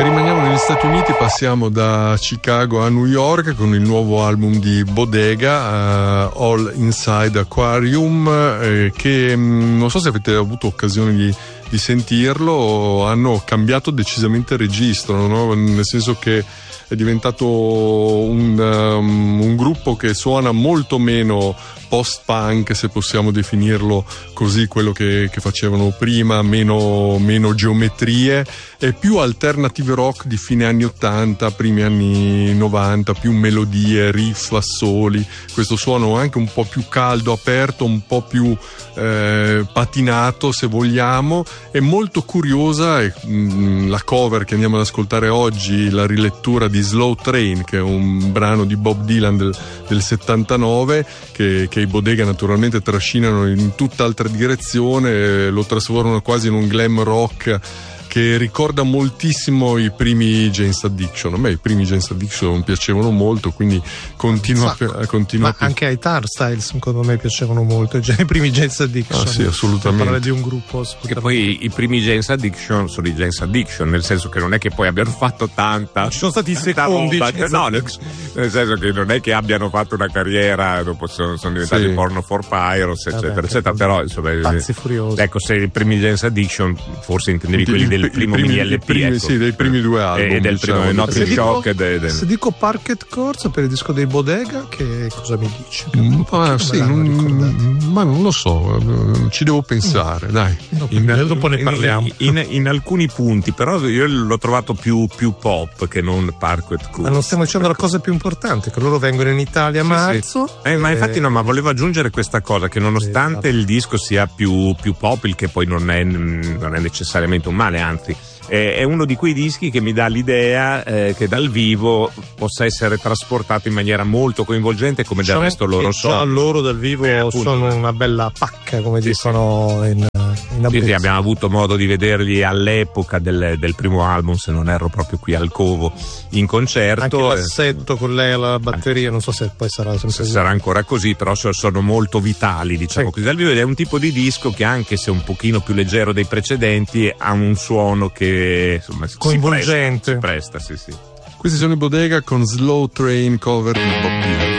Rimaniamo negli Stati Uniti, passiamo da Chicago a New York con il nuovo album di Bodega, All Inside Aquarium, che non so se avete avuto occasione di sentirlo. Hanno cambiato decisamente registro, no? Nel senso che è diventato un gruppo che suona molto meno post-punk, se possiamo definirlo così, quello che facevano prima, meno geometrie, e più alternative rock di fine anni 80, primi anni 90, più melodie, riff, assoli, questo suono anche un po' più caldo, aperto, un po' più patinato, se vogliamo. È molto curiosa la cover che andiamo ad ascoltare oggi, la rilettura di Slow Train, che è un brano di Bob Dylan del 79, che i Bodega naturalmente trascinano in tutt'altra direzione, lo trasformano quasi in un glam rock che ricorda moltissimo i primi Jane's Addiction. A me i primi Jane's Addiction piacevano molto, quindi continua. Ma anche ai Turnstile secondo me piacevano molto, i primi Jane's Addiction. Ah sì, assolutamente. Parlare di un gruppo che poi i primi Jane's Addiction sono i Jane's Addiction, nel senso che non è che poi abbiano fatto tanta. Ci sono stati i secondi. No, nel senso che non è che abbiano fatto una carriera, dopo sono diventati Porno for Pyros, eccetera, eccetera. Però insomma, pazzi furiosi. Ecco, se i primi Jane's Addiction forse intendevi quelli del primo mini LP, ecco. Sì, dei primi due album e del primo Not Shock. Se dico Parquet Courts per il disco dei Bodega, che cosa mi dici? Ma non lo so, ci devo pensare, dai. Dopo ne parliamo. In alcuni punti, però io l'ho trovato più pop che non Parquet Courts. Ma non stiamo dicendo la cosa più importante, che loro vengono in Italia a marzo. Sì. Ma infatti no, ma volevo aggiungere questa cosa, che nonostante il disco sia più pop, il che poi non è necessariamente un male, anzi è uno di quei dischi che mi dà l'idea che dal vivo possa essere trasportato in maniera molto coinvolgente, come del resto loro sono. Loro dal vivo sono una bella pacca, come dicono in Abruzzo. Sì, abbiamo avuto modo di vederli all'epoca del primo album, se non erro proprio qui al Covo in concerto. Anche l'assetto con lei alla batteria, non so se poi sarà sempre così. Sarà ancora così, però sono molto vitali, diciamo così dal vivo, ed è un tipo di disco che, anche se un pochino più leggero dei precedenti, ha un suono che insomma coinvolgente, si presta, sì. Questi sono i Bodega con Slow Train, cover di Bob Dylan.